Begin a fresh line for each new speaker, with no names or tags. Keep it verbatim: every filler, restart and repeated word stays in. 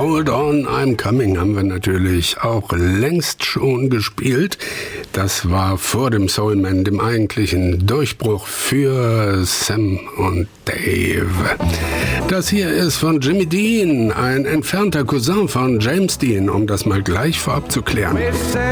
Hold On, I'm Coming haben wir natürlich auch längst schon gespielt. Das war vor dem Soulman, dem eigentlichen Durchbruch für Sam und Dave. Das hier ist von Jimmy Dean, ein entfernter Cousin von James Dean, um das mal gleich vorab zu klären.